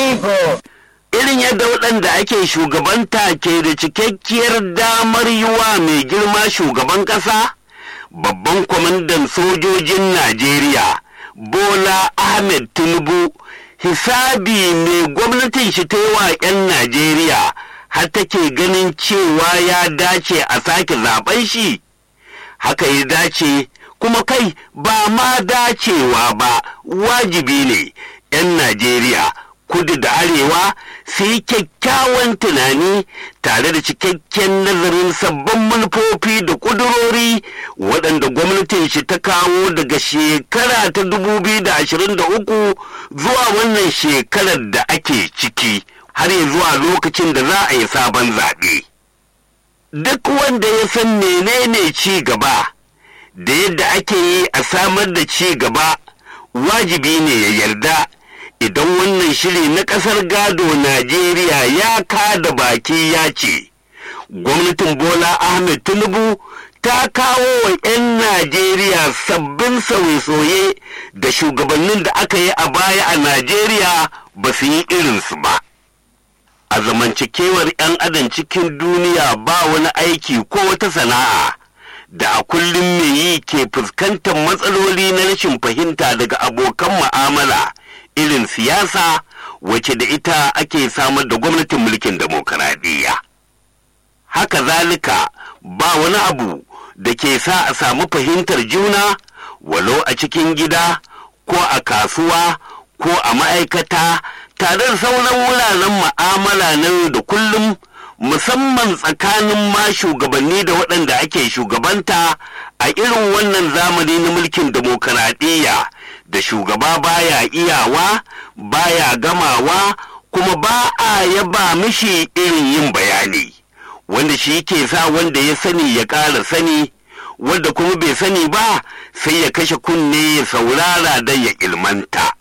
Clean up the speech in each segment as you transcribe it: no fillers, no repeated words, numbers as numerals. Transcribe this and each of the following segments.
irin yadda waɗanda ake shugabanta ke da cikakkiyar damar yi wa mai girma shugaban ƙasa, babban kwamandan sojojin Najeriya, Bola Ahmed Tinubu, hisabi mai gwamnatin shi ta yi wa 'yan Najeriya har take ganin cewa ya dace a sake zaben shi. Haka ya dace, kuma kai ba ma dacewa ba, wajibi ne 'yan Najeriya kudu da arewa su yi kyakkyawan tunani tare da cikakken nazarin sabbin manufofi da ƙudurori waɗanda gwamnatin shi ta kawo daga shekara ta 2023 zuwa wannan shekarar da ake ciki har ya zuwa lokacin da za a yi sabon zaɓe. Duk wanda ya san menene ci gaba da yadda ake yi a samar da ci gaba, wajibi ne ya yarda idan wannan shiri na ƙasar gado Najeriya ya kada baki ya ce, gwamnatin Bola Ahmed Tinubu ta kawo wa 'yan Najeriya sabbin sauye-sauye da shugabannin da aka yi a baya a Najeriya ba su yi irinsu ba. A zamantakewar 'yan adam cikin duniya ba wani aiki ko wata sana'a da a kullum mai yi ke fuskantar matsaloli na rashin fahimta daga abokan mu'amala irin siyasa wacce da ita ake samar da gwamnatin mulkin demokaradiyya. Haka zalika ba wani abu da ke sa a samu fahimtar juna walau a cikin gida ko a kasuwa ko a ma'aikata tare da sauran wuraren mu'amala na yau da kullum, musamman tsakanin ma shugabanni da waɗanda ake shugabanta a irin wannan zamani na mulkin demokaradiyya da shugaba baya iyawa, baya gamawa, kuma ba a yaba mishi irin yin bayani, wanda shi ke sa wanda ya sani ya ƙara sani, wanda kuma bai sani ba sai ya kashe kunne ya saurara da ya ilmanta.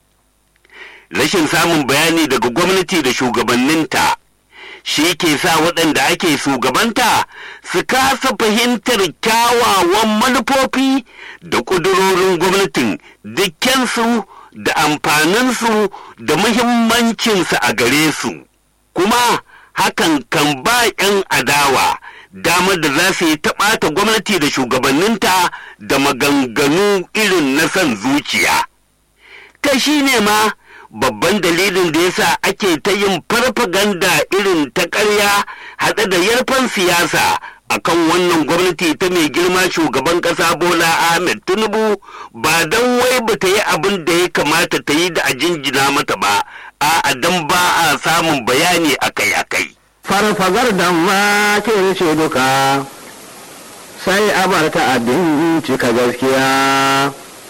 Rashin samun bayani daga gwamnati da shugabanninta shi ke sa waɗanda ake shugabanta su kasa fahimtar kyawawan manufofi da ƙudurorin gwamnatin, dukkansu da amfaninsu da muhimmancinsu a gare su, kuma hakan kan ba 'yan adawa damar da za su yi taɓata gwamnati da shugabanninta da maganganu irin na son zuciya. Ta shi ne ma babban dalilin da yasa ake ta yin farfaganda irin ta ƙarya haɗe da yarfan siyasa akan wannan gwamnati ta mai girma shugaban ƙasa Bola Ahmed Tinubu, ba don wai ba ta yi abin da ya kamata ta yi da a jinjina mata ba, a don ba a samun bayani akai-akai. Farfagar da ma ce duka sai a bar ta abinci ka gaskiya.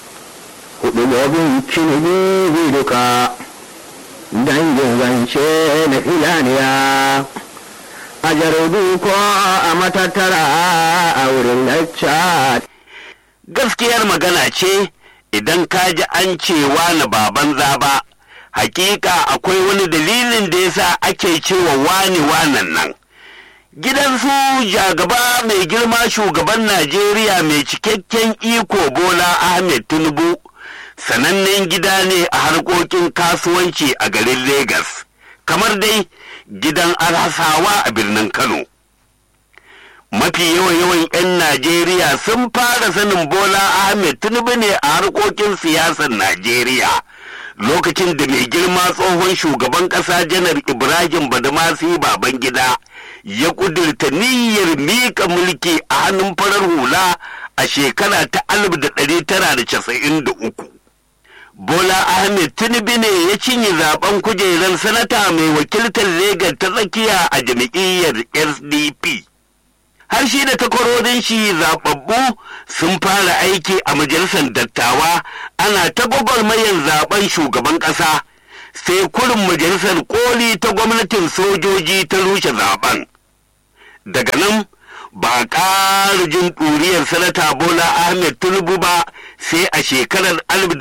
Hudubobin Tinubu duka dangin zance na filaniya a jaridu ko a matattara a wurin lacca. Gaskiyar magana ce idan ka ji an cewa na baban zaba, hakika akwai wani dalilin da yasa ake cewa wani wanan nan. Gidan su jagaba mai girma shugaban Najeriya mai cikakken iko Bola Ahmed Tinubu sanannen gida ne a harkokin kasuwanci a garin Legas, kamar dai gidan Alhassawa a birnin Kano. Mafi yawan 'yan Najeriya sun fara sanin Bola Ahmed Tinubu ne a harkokin siyasar Najeriya lokacin da mai girma tsohon shugaban ƙasa Janar Ibrahim Badamasi Babangida ya ƙudurta niyyar miƙa mulki a hannun farar hula a shekara ta 1993. Bola Ahmed Tinubu ne ya cinye zaben kujerar sanata mai wakiltar Legas ta tsakiya a jam'iyyar SDP. Har shi da takwarorin shi zaɓaɓɓu sun fara aiki a majalisar dattawa, ana ta gwagwarmayar zaben shugaban ƙasa, sai kurin majalisar koli ta gwamnatin sojoji ta rushe zaben. Daga nan ba a ƙara jin ɗuriyar sanata Bola Ahmed Tinubu ba sai a shekarar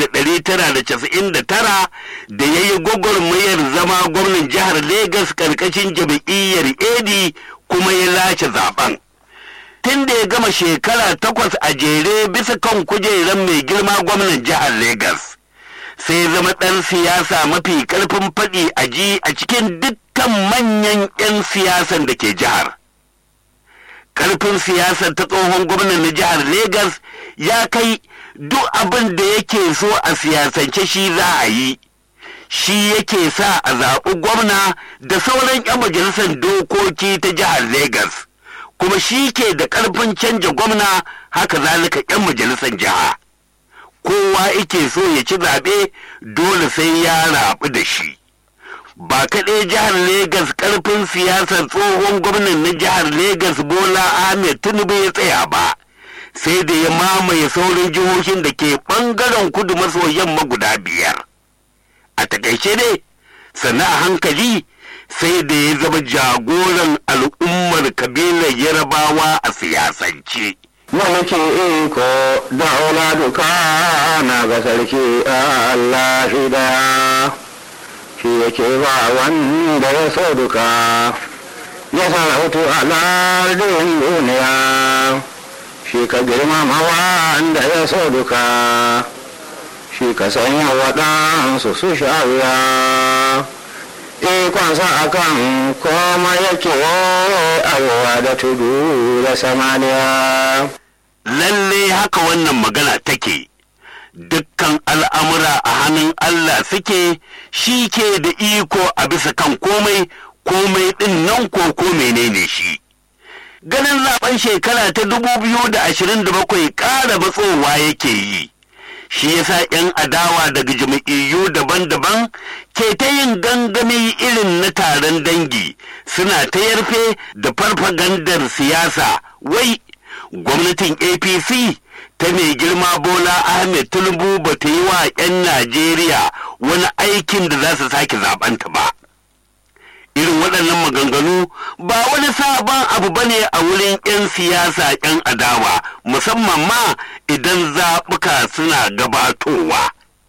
1999 da ya yi gwagwarmayar zama gwamnan jihar Legas ƙarƙashin jam'iyyar AD kuma ya lashe zaben. Tun da ya gama shekara 8 a jere bisa kan kujerar mai girma gwamnan jihar Legas, sai zama ɗan siyasa mafi ƙarfin faɗi a ji a cikin dukkan manyan 'yan siyasan da ke jihar. Ƙarfin siyasar ta tsohon gwamnan na jihar Legas ya kai duk abin da yake so a siyasance shi za a yi, shi yake sa a zaɓi gwamna da sauran 'yan majalisar dokoki ta jihar Legas, kuma shi ke da ƙarfin canja gwamna, haka zalika 'yan majalisar jiha. Kowa yake so ya ci zaɓe dole sai ya raɓu da shi. Ba kaɗai jihar Legas ƙarfin siyasar tsohon gwamnan na jihar Legas Bola Ahmed Tinubu ya tsaya ba, sai da ya mamaye sauran jihohin da ke ɓangaren kudu maso yamma guda 5. A takaice dai, sannan a hankali sai da ya zama jagoran al'ummar kabilar Yarabawa a siyasance. Mulki iko da duka na ga sarki Allah shi daya, shi yake ba wanda ya so duka, ya sarautu a lardin duniya, shi ka girmama wanda ya so duka, shi ka sanya waɗansu su sha wuya. Ikonsa a kan koma yake arewa da tudu da samaniya. Lalle haka wannan magana take, dukkan al'amura a hannun Allah suke, shi ke da iko a bisa kan komai, komai ɗin nan ko menene shi. Ganin zaben shekara ta 2027 ƙara matsowa yake yi. Shi yasa 'yan adawa daga jam'iyyu daban-daban ke ta yin gangami irin na taron dangi, suna ta yarfe da farfagandar siyasa, wai gwamnatin APC ta mai girma Bola Ahmed Tinubu ba ta yi wa 'yan Najeriya wani aikin da za su sake zaɓanta ba. Irin waɗannan maganganu ba wani sabon abu ba ne a wurin 'yan siyasa 'yan adawa, musamman ma idan zaɓuka suna gabatowa.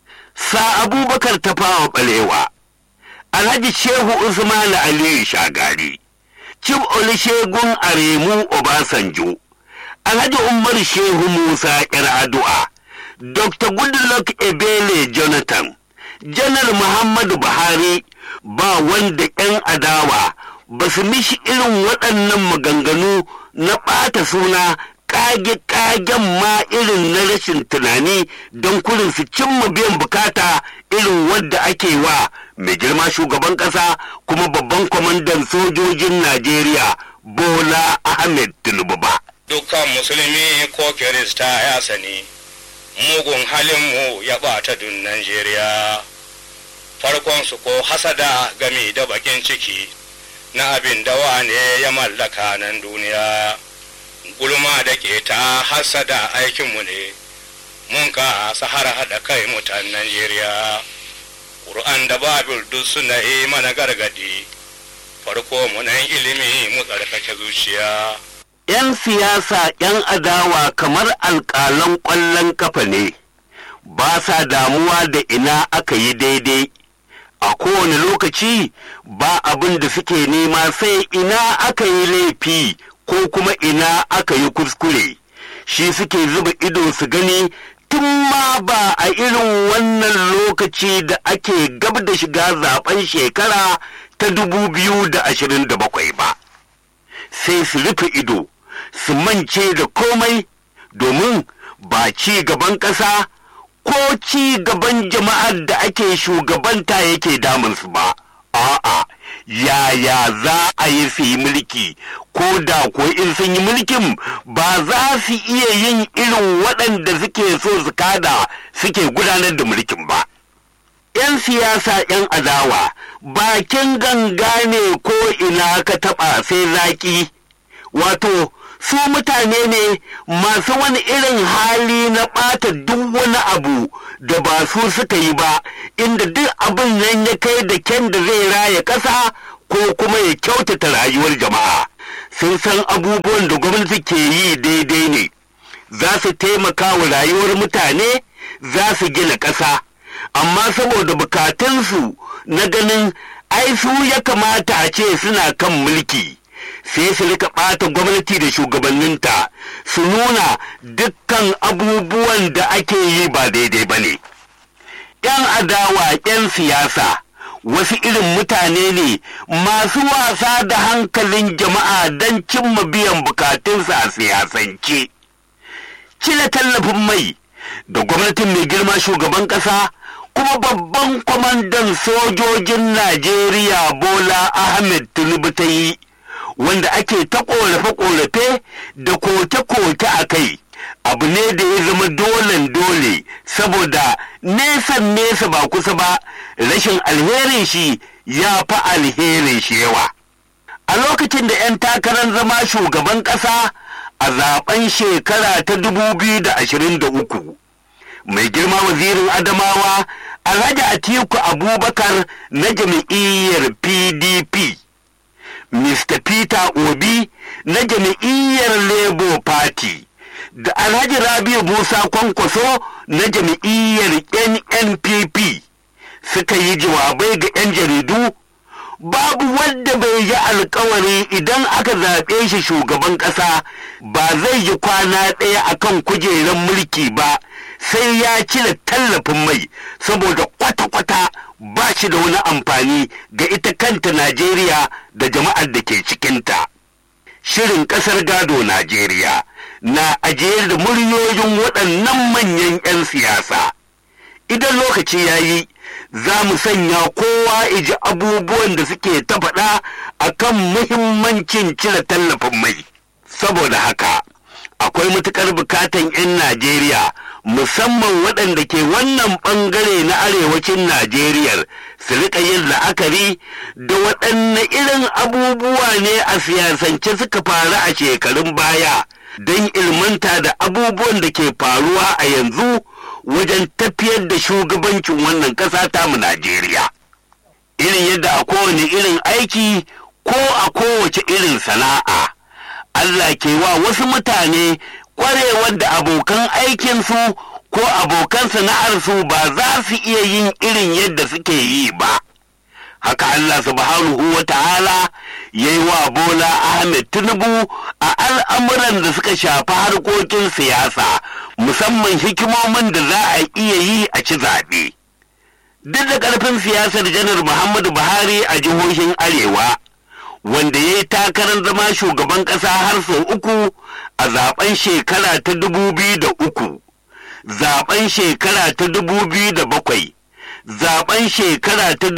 Sa Abubakar Tafawa Ɓalewa, Alhaji Shehu Usman Aliyu Shagari, Chief Olusegun Aremu Obasanjo, Alhaji Umar Shehu Musa Yar'adua, Dr. Goodluck Ebele Jonathan, Janar Muhammadu Buhari, ba wanda 'yan adawa ba su mishi irin waɗannan maganganu na ɓata suna, ƙage-ƙagen ma irin na rashin tunani don kurin su cimma biyan bukata irin wadda ake wa mai girma shugaban ƙasa kuma babban kwamandan sojojin Najeriya Bola Ahmed Tinubu ba. Dukkan musulmi ko kirista ya sani, mugun halinmu ya ɓata dun Najeriya. Farkonsu ko hasada gami da bakin ciki na abin da wane ya mallaka nan duniya. Gulma da ke ta hasada aikinmu ne, mun ka sahara haɗa kai mutan Najeriya. Ƙur'an da Babil duk suna yi mana gargadi, farko munan ilimi mu tsarkake zuciya. 'Yan siyasa 'yan adawa kamar alƙalan ƙwallon kafa ne, ba sa damuwa da ina aka yi daidai. A kowane lokaci ba abin da suke nema sai ina aka yi laifi ko kuma ina aka yi kuskure, shi suke zuba ido su gani tun ma ba a irin wannan lokaci da ake gab da shiga zaben shekara ta 2027 ba. Sai su rufe ido, su mance da komai, domin ba ci gaban ƙasa ko ci gaban jama'ar da ake shugabanta yake damunsu ba. A'a, yaya za a yi su yi mulki, ko da ko in sun yi mulkin ba za su iya yin irin waɗanda suke so su kada suke gudanar da mulkin ba. 'Yan siyasa 'yan adawa bakin ganga ne ko ina ka taɓa sai zaƙi, wato su mutane ne masu wani irin hali na ɓata duk wani abu da ba su suka yi ba, inda duk abin nan ya kai da kyan da zai raya ƙasa ko kuma ya kyautata rayuwar jama'a. Sun san abubuwan da gwamnati ke yi daidai ne, za su taimaka wa rayuwar mutane, za su gina ƙasa, amma saboda bukatunsu na ganin ai su ya kamata a ce suna kan mulki, sai su rika ɓata gwamnati da shugabanninta, su nuna dukkan abubuwan da ake yi ba daidai ba ne. 'yan adawa 'yan siyasa wasu irin mutane ne masu wasa da hankalin jama'a don cimma biyan bukatunsa a siyasance. Cire tallafin mai da gwamnatin mai girma shugaban ƙasa kuma babban kwamandan sojojin Najeriya Bola Ahmed Tinubu ta yi, wanda ake ta ƙorafe-ƙorafe da koke-koke a kai, abu ne da ya zama dole saboda nesa ba kusa ba, rashin alherin shi ya fi alherin shi yawa. A lokacin da 'yan takarar zama shugaban ƙasa a zaben shekara ta 2023, mai girma wazirin Adamawa Alhaji Atiku Abubakar na jam'iyyar PDP, Mr. Peter Obi na jam'iyyar Labour Party, da Alhaji Rabiu Musa Kwankwaso na jam'iyyar NNPP suka yi jawabai ga 'yan jaridu. Babu wanda bai yi alkawari idan aka zaɓe shi shugaban ƙasa ba zai yi kwana ɗaya akan kujerar mulki ba sai ya cire tallafin mai, saboda kwata-kwata ba shi da wani amfani ga ita kanta Najeriya da jama'ar da ke cikinta. Shirin ƙasar gado Najeriya na ajiye da muryoyin waɗannan manyan 'yan siyasa. Idan lokaci ya yi, za mu sanya kowa iji abubuwan da suke ta faɗa a kan muhimmancin cire tallafin mai. Saboda haka, akwai matuƙar bukatan 'yan Najeriya, musamman waɗanda ke wannan ɓangare na arewacin Najeriya, su riƙa yin la'akari da waɗanne irin abubuwa ne a siyasance suka faru a shekarun baya, don ilmanta da abubuwan da ke faruwa a yanzu wajen tafiyar da shugabancin wannan ƙasa tamu Najeriya. Irin yadda a kowane irin aiki ko a kowace irin sana'a, Allah ke wa wasu mutane ƙwarewar da abokan aikinsu ko abokan sana'arsu ba za su iya yin irin yadda suke yi ba. Haka Allah subhanahu wa ta'ala ya yi wa Bola Ahmed Tinubu a al'amuran da suka shafi harkokin siyasa, musamman hikimomin da za a iya yi a ci zaɓe. Duk da ƙarfin siyasar Janar Muhammadu Buhari a jihohin Arewa, wanda ya yi takarar zama shugaban ƙasa har sau uku a zaben shekara ta 2003, zaben shekara ta 2007, zaben shekara ta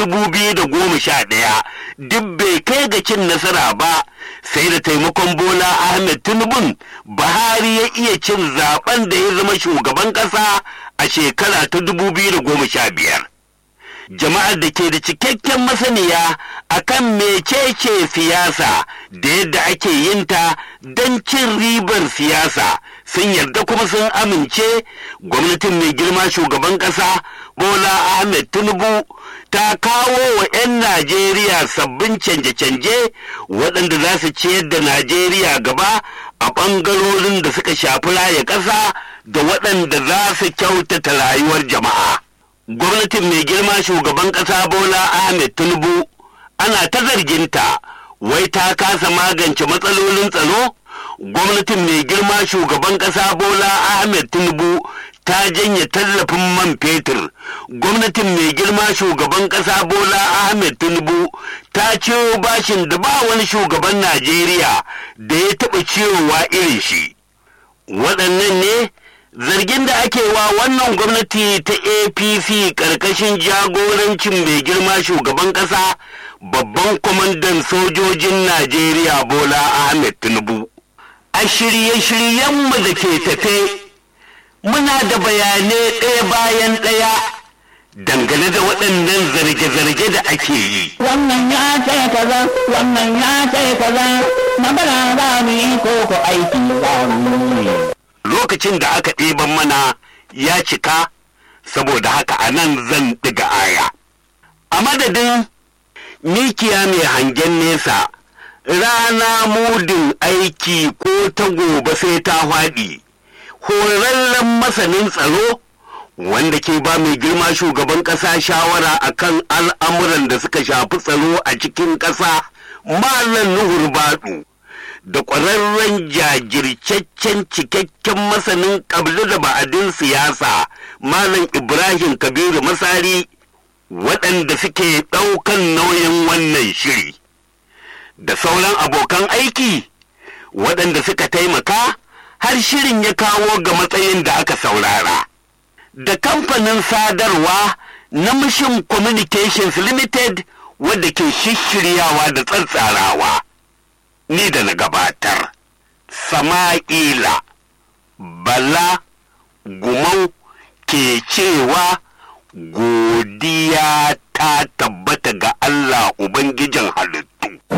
2011, duk bai kai ga cin nasara ba, sai da taimakon Bola Ahmed Tinubu Buhari ya iya cin zaben da ya zama shugaban ƙasa a shekara ta 2015. Jama'ar da ke da cikakken masaniya akan mecece siyasa da yadda ake yinta don cin ribar siyasa sun yarda kuma sun amince gwamnatin mai girma shugaban ƙasa Bola Ahmed Tinubu ta kawo wa 'yan Najeriya sabbin canje-canje waɗanda za su ciyar da Najeriya gaba a ɓangarorin da suka shafi raya ƙasa da waɗanda za su kyautata rayuwar jama'a. Gwamnatin mai girma shugaban ƙasa Bola Ahmed Tinubu ana ta zarginta wai ta kasa magance matsalolin tsaro. Gwamnatin mai girma shugaban ƙasa Bola Ahmed Tinubu ta janye tallafin man fetur. Gwamnatin mai girma shugaban ƙasa Bola Ahmed Tinubu ta ciwo bashin da ba wani shugaban Najeriya da ya taɓa ciwowa irin shi. Waɗannan ne zargin da ake wa wannan gwamnati ta APC ƙarƙashin jagorancin mai girma shugaban ƙasa babban kwamandan sojojin Najeriya Bola Ahmed Tinubu. A shirye-shiryenmu da ke tafe, muna da bayanai ɗaya bayan ɗaya dangane da waɗannan zarge-zarge da ake yi. Wannan ya ce kaza, wannan ya ce kaza, magana za mu yi ko aiki za mu yi. Lokacin da aka ɗeban mana ya cika, saboda haka a nan zan ɗiga aya. A madadin mikiya mai hangen nesa, rana mudin aiki ko ta gobe sai ta faɗi, horarren masanin tsaro wanda ke ba mai girma shugaban ƙasa shawara akan al'amuran da suka shafi tsaro a cikin ƙasa, Malam Nuhur Badu, da ƙwararren jajircaccen cikakken masanin ƙabli da ba'adin siyasa Malam Ibrahim Kabiru Masari, waɗanda suke ɗaukan nauyin wannan shiri, da sauran abokan aiki waɗanda suka taimaka har shirin ya kawo ga matsayin da aka saurara, da kamfanin sadarwa na Mission Communications Limited wadda ke shishiryawa da tsatsarawa. Ni da na gabatar, Sama'ila Bala Gumau ke cewa godiya ta tabbata ga Allah Ubangijin halittu.